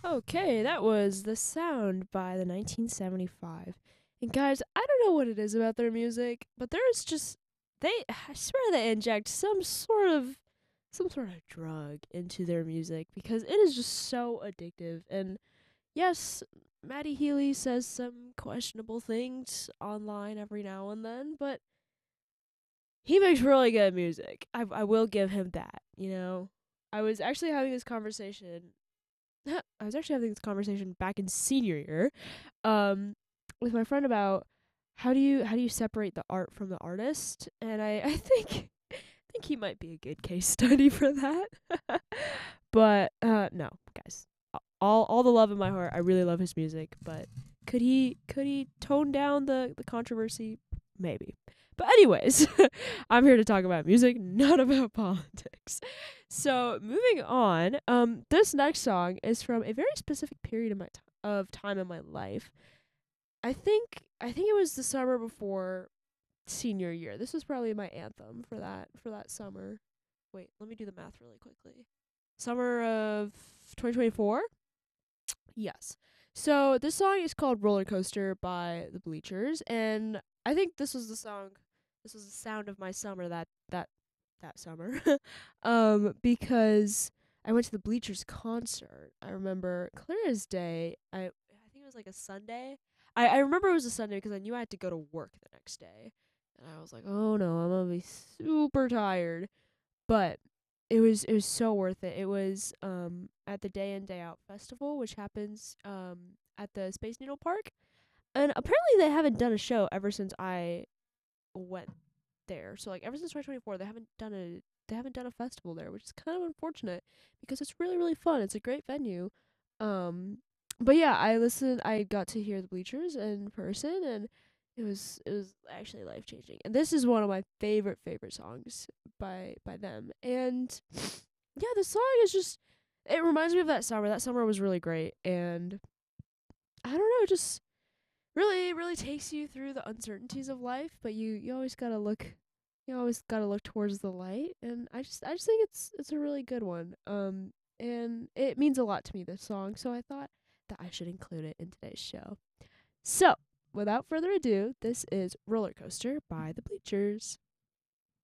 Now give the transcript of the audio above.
Okay, that was The Sound by the 1975. And guys, I don't know what it is about their music, but there's just I swear they inject some sort of drug into their music because it is just so addictive. And yes, Matty Healy says some questionable things online every now and then, but he makes really good music. I will give him that, you know. I was actually having this conversation I was actually having this conversation back in senior year, um, with my friend about how do you separate the art from the artist, and I think he might be a good case study for that. But no, guys, all the love in my heart. I really love his music, but could he tone down the controversy? Maybe. But anyways, I'm here to talk about music, not about politics. So moving on, this next song is from a very specific period of time in my life. I think it was the summer before senior year. This was probably my anthem for that summer. Wait, let me do the math really quickly. Summer of 2024? Yes. So this song is called Roller Coaster by the Bleachers, and I think this was the sound of my summer that summer. Because I went to the Bleachers concert. I remember clear as day. I think it was like a Sunday. I remember it was a Sunday because I knew I had to go to work the next day. And I was like, "Oh no, I'm going to be super tired." But it was so worth it. It was at the Day In Day Out festival, which happens at the Space Needle Park, and apparently they haven't done a show ever since I went there. So like ever since 2024, they haven't done a festival there, which is kind of unfortunate because it's really really fun. It's a great venue. Um, but yeah, I got to hear the Bleachers in person, and it was actually life changing. And this is one of my favorite songs by them. And yeah, the song is just it reminds me of that summer. That summer was really great, and I don't know, just really really takes you through the uncertainties of life, but you always got to look towards the light, and I just think it's a really good one. And it means a lot to me, this song, so I thought that I should include it in today's show. So, without further ado, this is Roller Coaster by the Bleachers.